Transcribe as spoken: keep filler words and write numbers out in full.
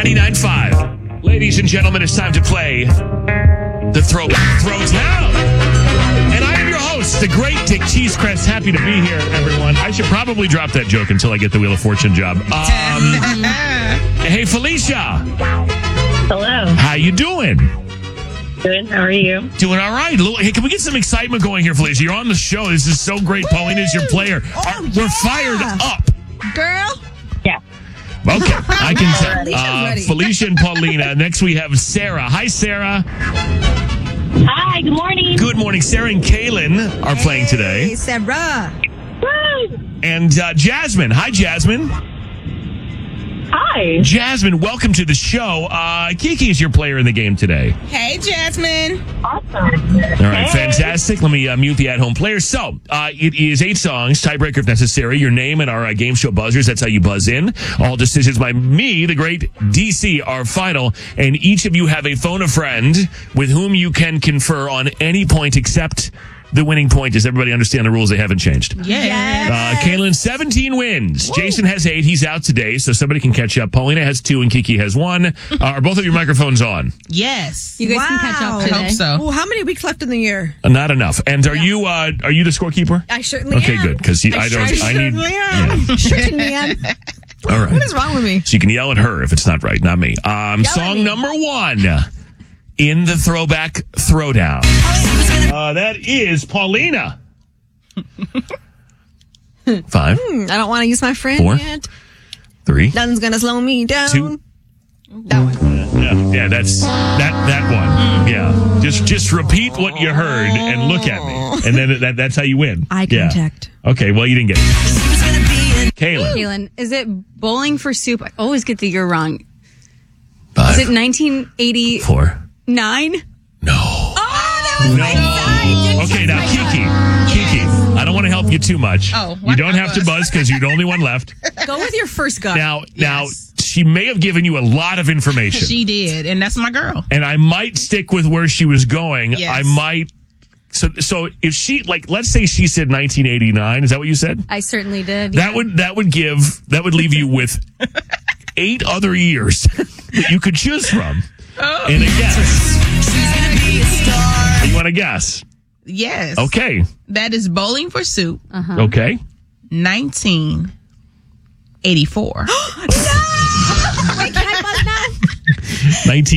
ninety-nine point five. Ladies and gentlemen, it's time to play the Throwback Throwdown. And I am your host, the great Dick Cheesecrest. Happy to be here, everyone. I should probably drop that joke until I get the Wheel of Fortune job. Um, hey, Felicia. Hello. How you doing? Good. How are you? Doing all right. Hey, can we get some excitement going here, Felicia? You're on the show. This is so great. Paulina's your player. Oh, Are- yeah. We're fired up. Girl. Yeah. Okay, I can tell. Felicia's Uh, ready. Felicia and Paulina. Next, we have Sarah. Hi, Sarah. Hi. Good morning. Good morning. Sarah and Kaylin are playing Hey, today. Sarah. Woo! And uh, Jasmine. Hi, Jasmine. Hi. Jasmine, welcome to the show. Uh, Kiki is your player in the game today. Hey, Jasmine. Awesome. All right, Hey. fantastic. Let me uh, mute the at-home players. So, uh, it is eight songs, tiebreaker if necessary, your name and our uh, game show buzzers. That's how you buzz in. All decisions by me, the great D C, are final. And each of you have a phone a friend with whom you can confer on any point except the winning point. Does everybody understand the rules? They haven't changed. Yes. Uh, Kaylin, seventeen wins. Woo. Jason has eight. He's out today, so somebody can catch up. Paulina has two, and Kiki has one. Uh, are both of your microphones on? Yes. You guys can catch Wow. up I today. hope so. Well, how many weeks left in the year? Uh, Not enough. And are you uh, are you the scorekeeper? I certainly Okay, am. good, because I don't. I need. certainly am. Yeah. Certainly am. All right. What is wrong with me? So you can yell at her if it's not right, not me. Um, Yell at song me. number one in the Throwback Throwdown. Uh, that is Paulina. Five, I don't want to use my friend Four. yet. three, Nothing's gonna slow me down. two. That one. Yeah, yeah, that's that that one. Yeah, just just repeat what you heard and look at me, and then that that's how you win. Eye Yeah. contact. Okay, well you didn't get it. Kaylin. Kaylin, is it Bowling for Soup? I always get the year wrong. Five, Is it nineteen eighty-nine? four. No. Oh, that was No. my side. Okay, now Kiki. Kiki, I don't want to help you too much. Oh, why you don't not have to buzz? buzz because you're the only one left. Go with your first gut. Now, now Yes. she may have given you a lot of information, She did, and that's my girl. and I might stick with where she was going. Yes. I might. So, so if she like, let's say she said nineteen eighty-nine. Is that what you said? I certainly did. That would that would give that would leave you with eight other years that you could choose from. Oh. And a guess. You want to guess? Yes. Okay. That is Bowling for Soup, Okay. nineteen eighty-four. Wait, can I buzz now? nineteen